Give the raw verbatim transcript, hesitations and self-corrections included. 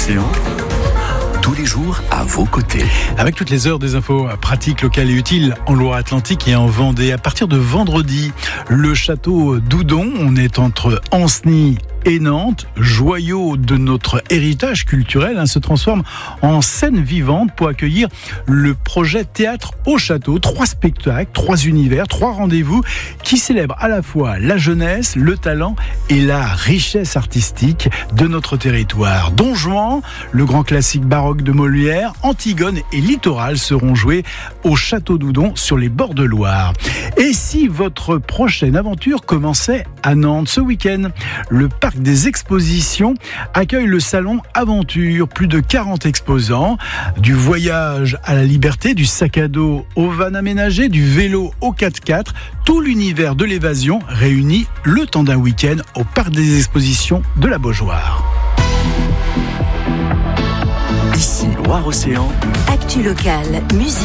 Océan, tous les jours à vos côtés. Avec toutes les heures des infos pratiques, locales et utiles en Loire-Atlantique et en Vendée. À partir de vendredi, le château d'Oudon, on est entre Ancenis et Nantes, joyau de notre héritage culturel, hein, se transforme en scène vivante pour accueillir le projet Théâtre au Château. Trois spectacles, trois univers, trois rendez-vous qui célèbrent à la fois la jeunesse, le talent et la richesse artistique de notre territoire. Don Juan, le grand classique baroque de Molière, Antigone et Littoral seront joués au Château d'Oudon sur les bords de Loire. Et si votre prochaine aventure commençait à Nantes ce week-end, le parc des expositions accueille le salon Aventure. Plus de quarante exposants, du voyage à la liberté, du sac à dos au van aménagé, du vélo au quatre-quatre, tout l'univers de l'évasion réuni le temps d'un week-end au parc des expositions de la Beaujoire. Ici Loire-Océan. Actu locale, musique.